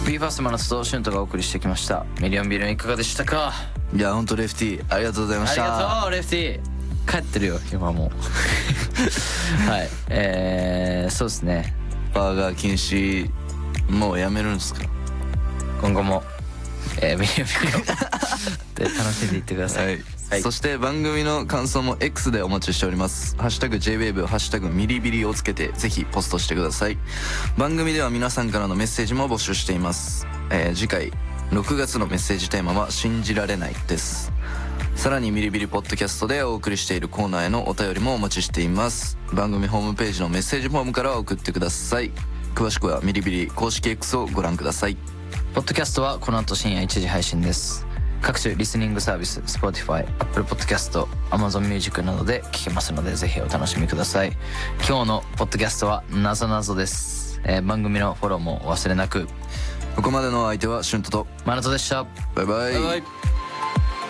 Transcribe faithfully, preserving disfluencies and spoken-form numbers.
ビーファーストマナツとシュントがお送りしてきましたミリオンビルいかがでしたか？ いやほんとレフティーありがとうございました。 ありがとうレフティー。帰ってるよ今もうはいえー、そうですね。 バーガー禁止もうやめるんですか？ 今後も、えー、ミリオンビルで楽しんでいってください、 はいはい、 そして番組の感想も X でお待ちしております。ハッシュタグ ジェイウェーブ ハッシュタグミリビリをつけてぜひポストしてください。番組では皆さんからのメッセージも募集しています、えー、次回ろくがつのメッセージテーマは信じられないです。さらにミリビリポッドキャストでお送りしているコーナーへのお便りもお待ちしています。番組ホームページのメッセージフォームから送ってください。詳しくはミリビリ公式 X をご覧ください。 ポッドキャストはこの後深夜いちじ配信です。各種リスニングサービス Spotify、Apple Podcast、Amazon Music などで聞けますのでぜひお楽しみください。今日のポッドキャストはなぞなぞです、えー、番組のフォローもお忘れなく。 ここまでの相手はシュントとマナトでした。 バイバイ。 バイバイ。